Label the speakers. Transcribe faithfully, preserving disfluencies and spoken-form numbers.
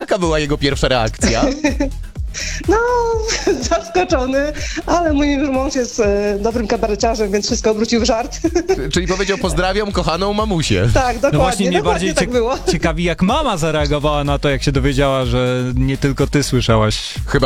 Speaker 1: Jaka była jego pierwsza reakcja?
Speaker 2: No, zaskoczony, ale mój już mąż jest e, dobrym kabareciarzem, więc wszystko obrócił w żart.
Speaker 1: Czyli powiedział, pozdrawiam kochaną mamusię.
Speaker 2: Tak, dokładnie,
Speaker 3: No właśnie, mnie
Speaker 2: dokładnie
Speaker 3: bardziej
Speaker 2: tak
Speaker 3: cie-
Speaker 2: było.
Speaker 3: ciekawi, jak mama zareagowała na to, jak się dowiedziała, że nie tylko ty słyszałaś.
Speaker 1: Chyba